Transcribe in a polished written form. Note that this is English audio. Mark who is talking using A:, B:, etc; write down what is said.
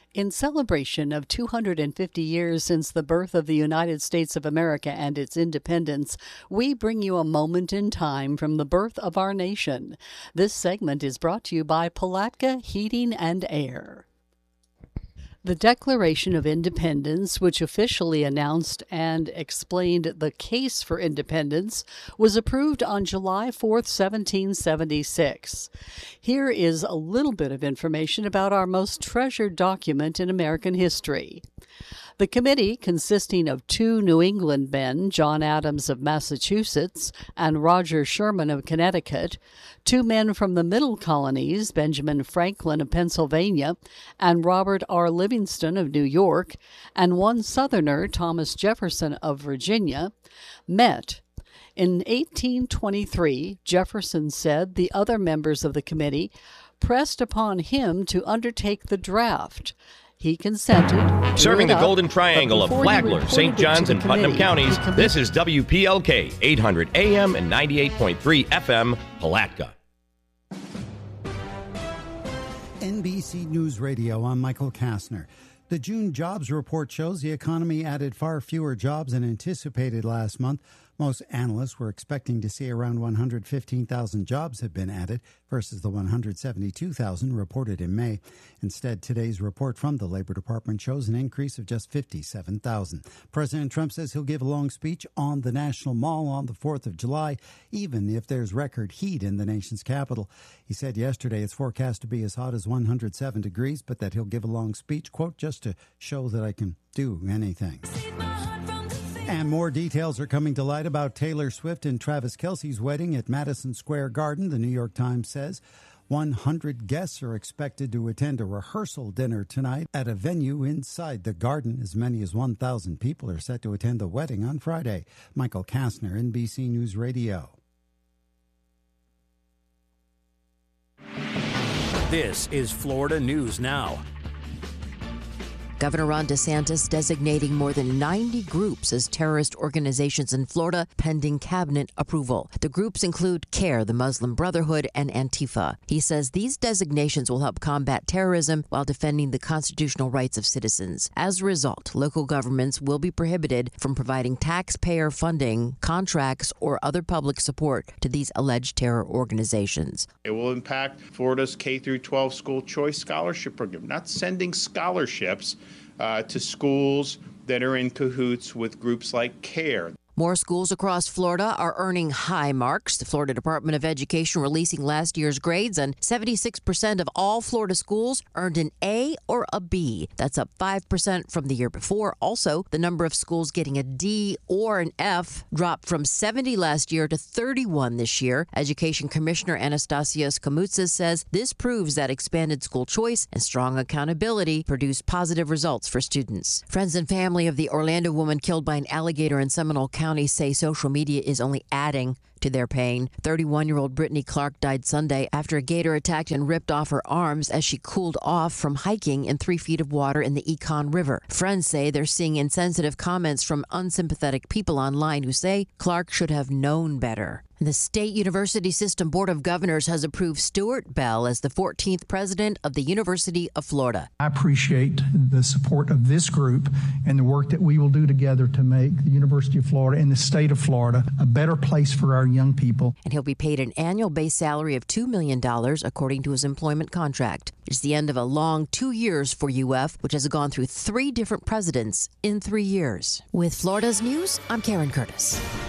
A: In celebration of 250 years since the birth of the United States of America and its independence, we bring you a moment in time from the birth of our nation. This segment is brought to you by Palatka Heating and Air. The Declaration of Independence, which officially announced and explained the case for independence, was approved on July 4, 1776. Here is a little bit of information about our most treasured document in American history. The committee, consisting of two New England men, John Adams of Massachusetts and Roger Sherman of Connecticut, two men from the Middle Colonies, Benjamin Franklin of Pennsylvania and Robert R. Livingston of New York, and one Southerner, Thomas Jefferson of Virginia, met. In 1823, Jefferson said the other members of the committee pressed upon him to undertake the draft. He consented.
B: Serving the Golden Triangle of Flagler, St. Johns, and Putnam counties, this is WPLK, 800 AM and 98.3 FM, Palatka.
C: NBC News Radio, I'm Michael Kastner. The June jobs report shows the economy added far fewer jobs than anticipated last month. Most analysts were expecting to see around 115,000 jobs have been added versus the 172,000 reported in May. Instead, today's report from the Labor Department shows an increase of just 57,000. President Trump says he'll give a long speech on the National Mall on the 4th of July, even if there's record heat in the nation's capital. He said yesterday it's forecast to be as hot as 107 degrees, but that he'll give a long speech, quote, just to show that I can do anything. And more details are coming to light about Taylor Swift and Travis Kelce's wedding at Madison Square Garden. The New York Times says 100 guests are expected to attend a rehearsal dinner tonight at a venue inside the Garden. As many as 1,000 people are set to attend the wedding on Friday. Michael Kastner, NBC News Radio.
D: This is Florida News Now.
E: Governor Ron DeSantis designating more than 90 groups as terrorist organizations in Florida pending cabinet approval. The groups include CARE, the Muslim Brotherhood, and Antifa. He says these designations will help combat terrorism while defending the constitutional rights of citizens. As a result, local governments will be prohibited from providing taxpayer funding, contracts, or other public support to these alleged terror organizations.
F: It will impact Florida's K-12 school choice scholarship program, not sending scholarships to schools that are in cahoots with groups like CARE.
E: More schools across Florida are earning high marks. The Florida Department of Education releasing last year's grades, and 76% of all Florida schools earned an A or a B. That's up 5% from the year before. Also, the number of schools getting a D or an F dropped from 70 last year to 31 this year. Education Commissioner Anastasios Koumoutsas says this proves that expanded school choice and strong accountability produce positive results for students. Friends and family of the Orlando woman killed by an alligator in Seminole County say social media is only adding to their pain. 31-year-old Brittany Clark died Sunday after a gator attacked and ripped off her arms as she cooled off from hiking in 3 feet of water in the Econ River. Friends say they're seeing insensitive comments from unsympathetic people online who say Clark should have known better. The State University System Board of Governors has approved Stuart Bell as the 14th president of the University of Florida.
G: I appreciate the support of this group and the work that we will do together to make the University of Florida and the state of Florida a better place for our young people.
E: And he'll be paid an annual base salary of $2 million, according to his employment contract. It's the end of a long 2 years for UF, which has gone through 3 different presidents in 3 years. With Florida's news, I'm Karen Curtis.